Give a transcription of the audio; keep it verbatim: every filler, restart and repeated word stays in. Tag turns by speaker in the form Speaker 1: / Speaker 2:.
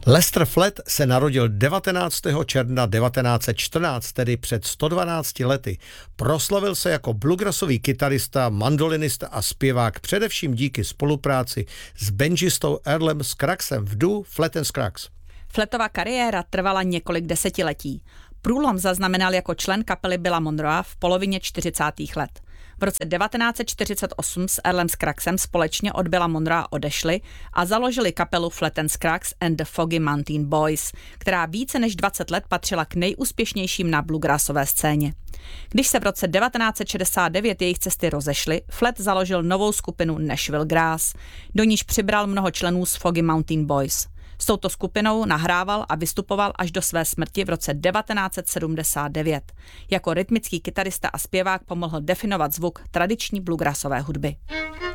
Speaker 1: Lester Flatt se narodil devatenáctého června devatenáct set čtrnáct, tedy před sto dvanácti lety. Proslavil se jako bluegrassový kytarista, mandolinista a zpěvák především díky spolupráci s benžistou Earlem Scruggsem v duo Flatt and Scruggs.
Speaker 2: Flattova kariéra trvala několik desetiletí. Průlom zaznamenal jako člen kapely Billa Monroea v polovině čtyřicátých let. V roce devatenáct set čtyřicet osm s Earlem Scruggsem společně od Billa Monroea odešli a založili kapelu Flatt and Scruggs and the Foggy Mountain Boys, která více než dvacet let patřila k nejúspěšnějším na bluegrassové scéně. Když se v roce devatenáct set šedesát devět jejich cesty rozešly, Flatt založil novou skupinu Nashville Grass, do níž přibral mnoho členů z Foggy Mountain Boys. S touto skupinou nahrával a vystupoval až do své smrti v roce devatenáct set sedmdesát devět. Jako rytmický kytarista a zpěvák pomohl definovat zvuk tradiční bluegrassové hudby.